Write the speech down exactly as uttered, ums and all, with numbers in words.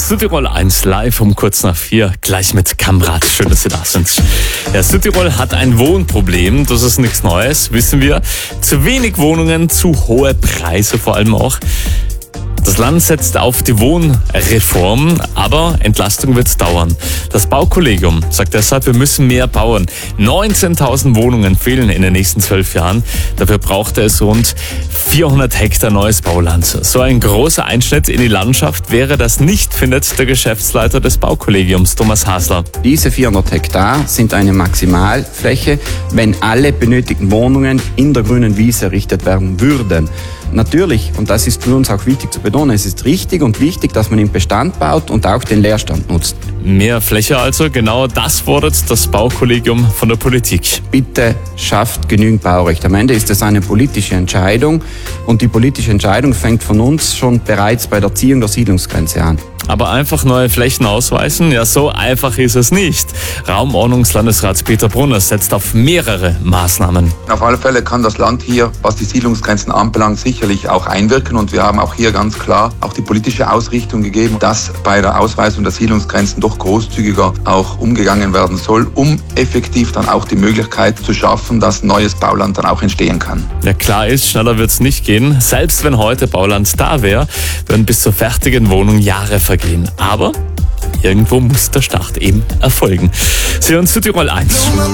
Südtirol eins live um kurz nach vier, gleich mit Kamrat. Schön, dass Sie da sind. Ja, Südtirol hat ein Wohnproblem, das ist nichts Neues, wissen wir. Zu wenig Wohnungen, zu hohe Preise vor allem auch. Das Land setzt auf die Wohnreform, aber Entlastung wird dauern. Das Baukollegium sagt deshalb, wir müssen mehr bauen. neunzehntausend Wohnungen fehlen in den nächsten zwölf Jahren. Dafür braucht es rund vierhundert Hektar neues Bauland. So ein großer Einschnitt in die Landschaft wäre das nicht, findet der Geschäftsleiter des Baukollegiums, Thomas Hasler. Diese vierhundert Hektar sind eine Maximalfläche, wenn alle benötigten Wohnungen in der grünen Wiese errichtet werden würden. Natürlich, und das ist für uns auch wichtig zu betonen, es ist richtig und wichtig, dass man im Bestand baut und auch den Leerstand nutzt. Mehr Fläche also, genau das fordert das Baukollegium von der Politik. Bitte schafft genügend Baurecht. Am Ende ist es eine politische Entscheidung und die politische Entscheidung fängt von uns schon bereits bei der Ziehung der Siedlungsgrenze an. Aber einfach neue Flächen ausweisen? Ja, so einfach ist es nicht. Raumordnungslandesrat Peter Brunner setzt auf mehrere Maßnahmen. Auf alle Fälle kann das Land hier, was die Siedlungsgrenzen anbelangt, sicherlich auch einwirken. Und wir haben auch hier ganz klar auch die politische Ausrichtung gegeben, dass bei der Ausweisung der Siedlungsgrenzen doch großzügiger auch umgegangen werden soll, um effektiv dann auch die Möglichkeit zu schaffen, dass neues Bauland dann auch entstehen kann. Ja, klar ist, schneller wird es nicht gehen. Selbst wenn heute Bauland da wäre, würden bis zur fertigen Wohnung Jahre vergehen. Aber irgendwo muss der Start eben erfolgen. Sie hören Südtirol eins.